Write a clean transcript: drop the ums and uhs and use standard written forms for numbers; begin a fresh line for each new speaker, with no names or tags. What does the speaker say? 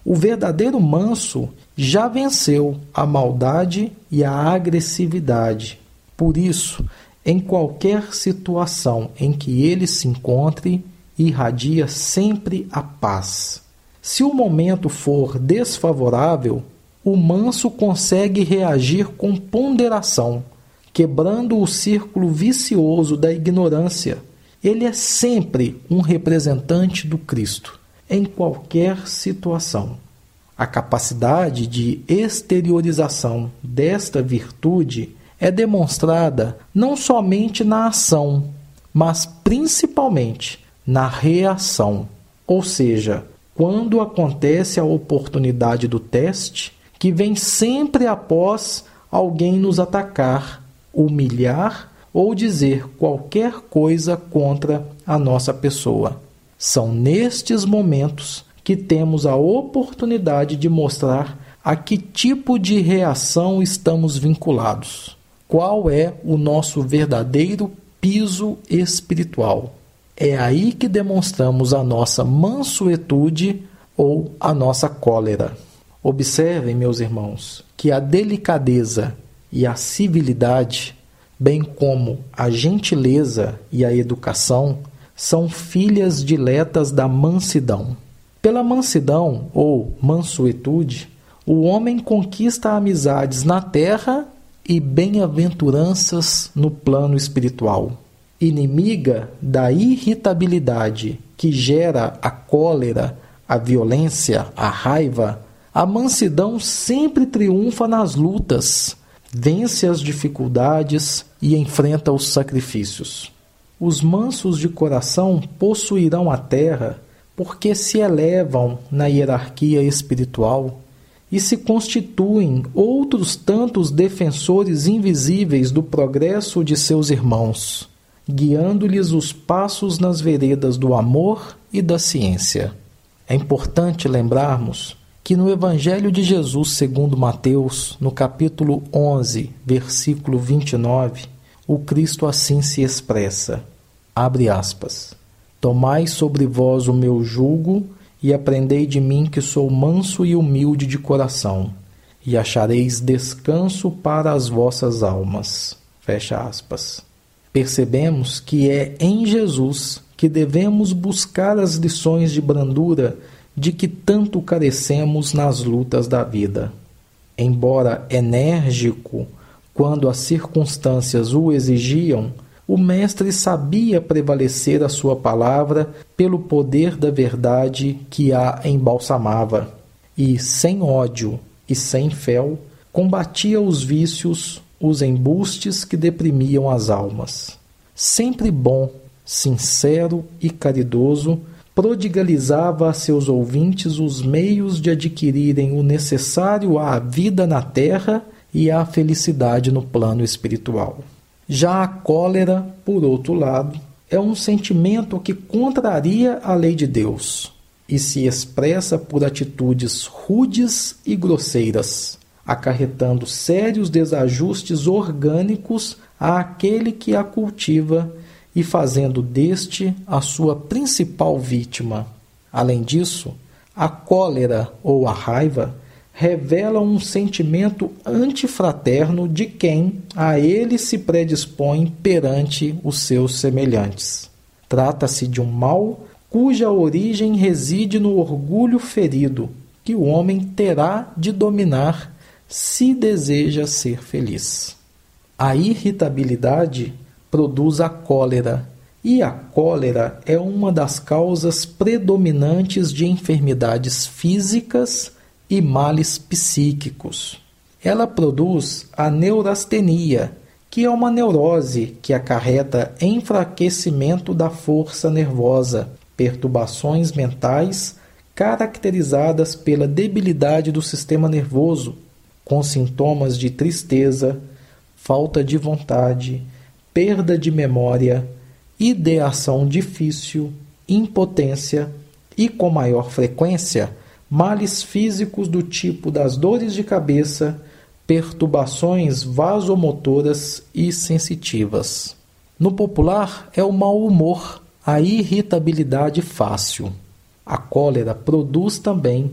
O verdadeiro manso já venceu a maldade e a agressividade. Por isso, em qualquer situação em que ele se encontre, irradia sempre a paz. Se o momento for desfavorável, o manso consegue reagir com ponderação, quebrando o círculo vicioso da ignorância. Ele é sempre um representante do Cristo, em qualquer situação. A capacidade de exteriorização desta virtude é demonstrada não somente na ação, mas principalmente na reação. Ou seja, quando acontece a oportunidade do teste, que vem sempre após alguém nos atacar, humilhar ou dizer qualquer coisa contra a nossa pessoa. São nestes momentos que temos a oportunidade de mostrar a que tipo de reação estamos vinculados. Qual é o nosso verdadeiro piso espiritual? É aí que demonstramos a nossa mansuetude ou a nossa cólera. Observem, meus irmãos, que a delicadeza e a civilidade, bem como a gentileza e a educação, são filhas diletas da mansidão. Pela mansidão ou mansuetude, o homem conquista amizades na terra e bem-aventuranças no plano espiritual. Inimiga da irritabilidade que gera a cólera, a violência, a raiva, a mansidão sempre triunfa nas lutas, vence as dificuldades e enfrenta os sacrifícios. Os mansos de coração possuirão a terra porque se elevam na hierarquia espiritual e se constituem outros tantos defensores invisíveis do progresso de seus irmãos, guiando-lhes os passos nas veredas do amor e da ciência. É importante lembrarmos que no Evangelho de Jesus segundo Mateus, no capítulo 11, versículo 29, o Cristo assim se expressa, abre aspas, tomai sobre vós o meu jugo e aprendei de mim que sou manso e humilde de coração, e achareis descanso para as vossas almas. Fecha aspas. Percebemos que é em Jesus que devemos buscar as lições de brandura de que tanto carecemos nas lutas da vida. Embora enérgico quando as circunstâncias o exigiam, o mestre sabia prevalecer a sua palavra pelo poder da verdade que a embalsamava, e, sem ódio e sem fel, combatia os vícios, os embustes que deprimiam as almas. Sempre bom, sincero e caridoso, prodigalizava a seus ouvintes os meios de adquirirem o necessário à vida na terra e à felicidade no plano espiritual. Já a cólera, por outro lado, é um sentimento que contraria a lei de Deus e se expressa por atitudes rudes e grosseiras, acarretando sérios desajustes orgânicos àquele que a cultiva e fazendo deste a sua principal vítima. Além disso, a cólera ou a raiva revela um sentimento antifraterno de quem a ele se predispõe perante os seus semelhantes. Trata-se de um mal cuja origem reside no orgulho ferido, que o homem terá de dominar se deseja ser feliz. A irritabilidade produz a cólera, e a cólera é uma das causas predominantes de enfermidades físicas e males psíquicos. Ela produz a neurastenia, que é uma neurose que acarreta enfraquecimento da força nervosa, perturbações mentais caracterizadas pela debilidade do sistema nervoso, com sintomas de tristeza, falta de vontade, perda de memória, ideação difícil, impotência e, com maior frequência, males físicos do tipo das dores de cabeça, perturbações vasomotoras e sensitivas. No popular, é o mau humor, a irritabilidade fácil. A cólera produz também